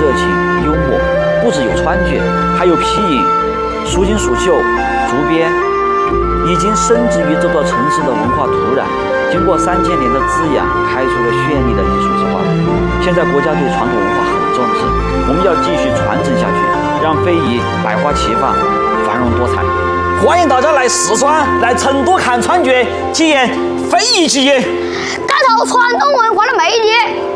热情、幽默，不只有川剧，还有皮影、蜀锦蜀绣、竹编，已经深植于这座城市的文化土壤。经过3000年的滋养，开出了绚丽的艺术之花。现在国家对传统文化很重视，我们要继续传承下去，让非遗百花齐放，繁荣多彩。欢迎大家来四川、来成都看川剧，体验非遗技艺， 感受传统文化的魅力。